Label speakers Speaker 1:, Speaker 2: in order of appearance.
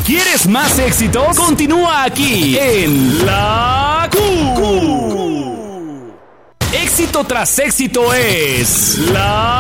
Speaker 1: ¿Quieres más éxitos? Continúa aquí en La Q. Éxito tras éxito es La